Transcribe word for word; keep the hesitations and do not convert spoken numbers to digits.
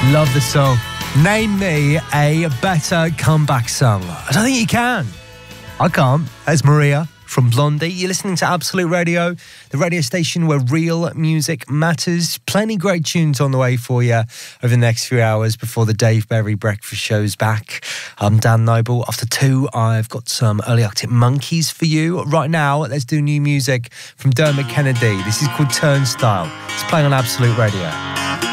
Love the song. Name me a better comeback song. I don't think you can. I can't. That's Maria from Blondie. You're listening to Absolute Radio, the radio station where real music matters. Plenty great tunes on the way for you over the next few hours before the Dave Berry Breakfast Show's back. I'm Dan Noble. After two, I've got some Early Arctic Monkeys for you. Right now, let's do new music from Dermot Kennedy. This is called Turnstile. It's playing on Absolute Radio.